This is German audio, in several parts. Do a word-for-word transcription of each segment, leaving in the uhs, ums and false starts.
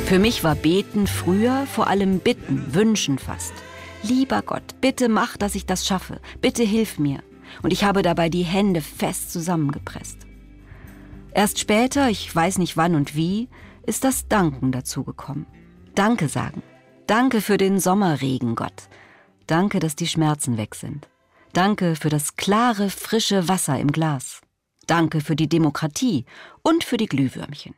Für mich war Beten früher vor allem Bitten, Wünschen fast. Lieber Gott, bitte mach, dass ich das schaffe. Bitte hilf mir. Und ich habe dabei die Hände fest zusammengepresst. Erst später, ich weiß nicht wann und wie, ist das Danken dazugekommen. Danke sagen. Danke für den Sommerregen, Gott. Danke, dass die Schmerzen weg sind. Danke für das klare, frische Wasser im Glas. Danke für die Demokratie und für die Glühwürmchen.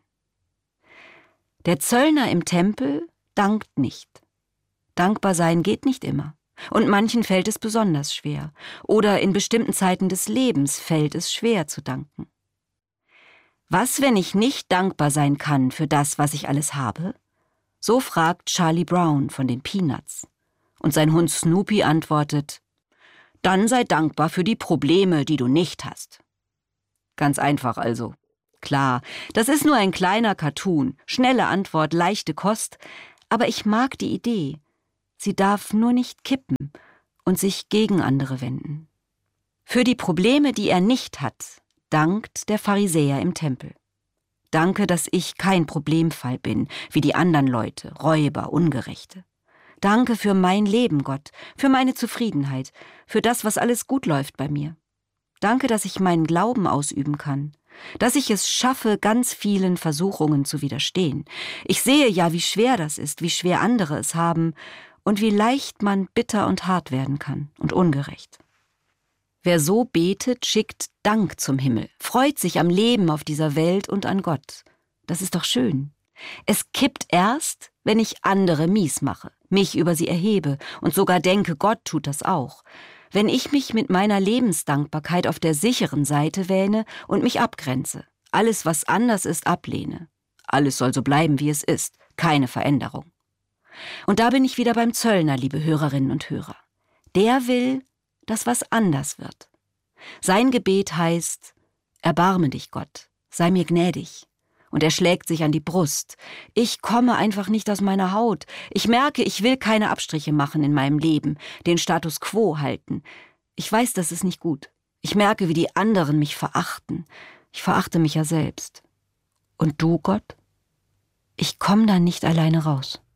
Der Zöllner im Tempel dankt nicht. Dankbar sein geht nicht immer. Und manchen fällt es besonders schwer. Oder in bestimmten Zeiten des Lebens fällt es schwer zu danken. Was, wenn ich nicht dankbar sein kann für das, was ich alles habe? So fragt Charlie Brown von den Peanuts. Und sein Hund Snoopy antwortet: Dann sei dankbar für die Probleme, die du nicht hast. Ganz einfach also. Klar, das ist nur ein kleiner Cartoon, schnelle Antwort, leichte Kost, aber ich mag die Idee. Sie darf nur nicht kippen und sich gegen andere wenden. Für die Probleme, die er nicht hat, dankt der Pharisäer im Tempel. Danke, dass ich kein Problemfall bin, wie die anderen Leute, Räuber, Ungerechte. Danke für mein Leben, Gott, für meine Zufriedenheit, für das, was alles gut läuft bei mir. Danke, dass ich meinen Glauben ausüben kann, dass ich es schaffe, ganz vielen Versuchungen zu widerstehen. Ich sehe ja, wie schwer das ist, wie schwer andere es haben und wie leicht man bitter und hart werden kann und ungerecht. Wer so betet, schickt Dank zum Himmel, freut sich am Leben auf dieser Welt und an Gott. Das ist doch schön. Es kippt erst, wenn ich andere mies mache, mich über sie erhebe und sogar denke, Gott tut das auch. Wenn ich mich mit meiner Lebensdankbarkeit auf der sicheren Seite wähne und mich abgrenze, alles, was anders ist, ablehne. Alles soll so bleiben, wie es ist, keine Veränderung. Und da bin ich wieder beim Zöllner, liebe Hörerinnen und Hörer. Der will, dass was anders wird. Sein Gebet heißt: Erbarme dich, Gott, sei mir gnädig. Und er schlägt sich an die Brust. Ich komme einfach nicht aus meiner Haut. Ich merke, ich will keine Abstriche machen in meinem Leben, den Status quo halten. Ich weiß, das ist nicht gut. Ich merke, wie die anderen mich verachten. Ich verachte mich ja selbst. Und du, Gott? Ich komme da nicht alleine raus.